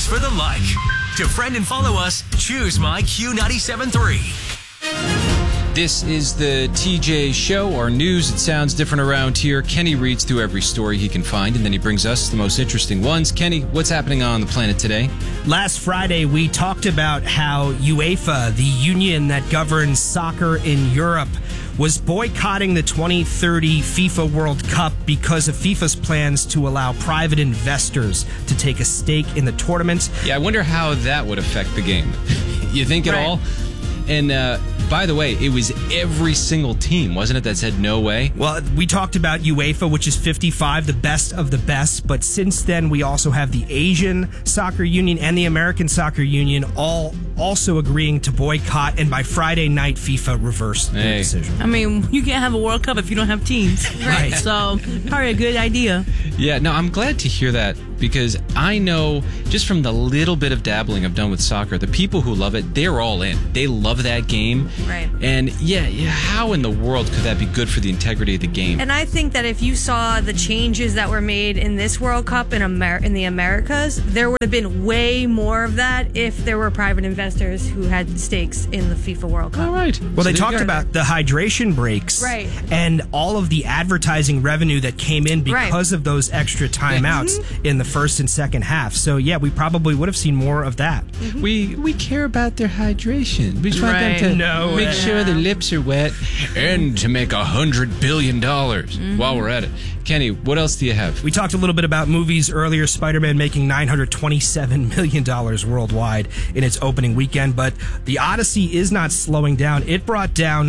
Thanks for the like. To friend and follow us, choose my Q97.3. This is the TJ Show, our news. It sounds different around here. Kenny reads through every story he can find, and then he brings us the most interesting ones. Kenny, what's happening on the planet today? Last Friday, we talked about how UEFA, the union that governs soccer in Europe, was boycotting the 2030 FIFA World Cup because of FIFA's plans to allow private investors to take a stake in the tournament. Yeah, I wonder how that would affect the game. You think at all? And by the way, it was every single team, wasn't it, that said no way? Well, we talked about UEFA, which is 55, the best of the best. But since then, we also have the Asian Soccer Union and the American Soccer Union all also agreeing to boycott. And by Friday night, FIFA reversed their decision. I mean, you can't have a World Cup if you don't have teams. Right. So, probably a good idea. Yeah, no, I'm glad to hear that, because I know just from the little bit of dabbling I've done with soccer, the people who love it, they're all in. They love that game. Right. And yeah, how in the world could that be good for the integrity of the game? And I think that if you saw the changes that were made in this World Cup in the Americas, there would have been way more of that if there were private investors who had stakes in the FIFA World Cup. All right. Well, they talked about the hydration breaks and all of the advertising revenue that came in because of those extra timeouts in the first and second half. So, yeah, we probably would have seen more of that. We care about their hydration. We just want them to make sure their lips are wet and to make $100 billion while we're at it. Kenny, what else do you have? We talked a little bit about movies earlier. Spider-Man making $927 million worldwide in its opening weekend, but The Odyssey is not slowing down. It brought down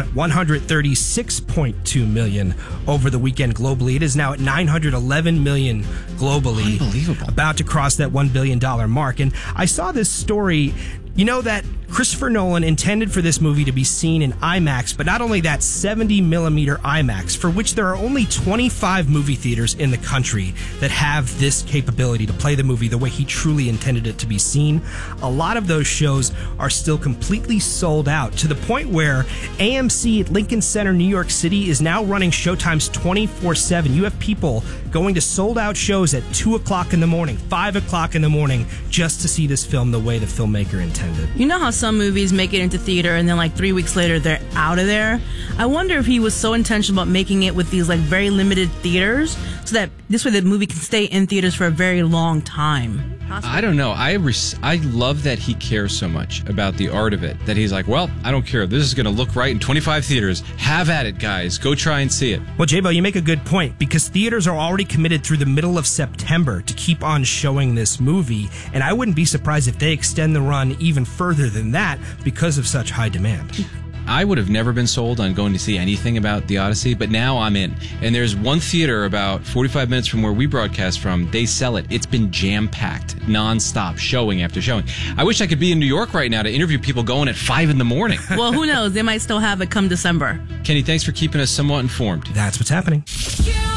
$136.2 million over the weekend globally. It is now at $911 million globally. Unbelievable. About to cross that $1 billion mark. And I saw this story. You know that Christopher Nolan intended for this movie to be seen in IMAX, but not only that, 70mm IMAX, for which there are only 25 movie theaters in the country that have this capability to play the movie the way he truly intended it to be seen. A lot of those shows are still completely sold out, to the point where AMC at Lincoln Center, New York City, is now running showtimes 24/7. You have people going to sold-out shows at 2 o'clock in the morning, 5 o'clock in the morning, just to see this film the way the filmmaker intended. You know how some movies make it into theater and then like 3 weeks later they're out of there? I wonder if he was so intentional about making it with these like very limited theaters so that this way the movie can stay in theaters for a very long time. I don't know. I love that he cares so much about the art of it, that he's like, well, I don't care. This is going to look right in 25 theaters. Have at it, guys. Go try and see it. Well, J-Bo, you make a good point, because theaters are already committed through the middle of September to keep on showing this movie, and I wouldn't be surprised if they extend the run even further than that because of such high demand. I would have never been sold on going to see anything about The Odyssey, but now I'm in. And there's one theater about 45 minutes from where we broadcast from. They sell it. It's been jam-packed, nonstop, showing after showing. I wish I could be in New York right now to interview people going at 5 in the morning. Well, who knows? They might still have it come December. Kenny, thanks for keeping us somewhat informed. That's what's happening. Yeah.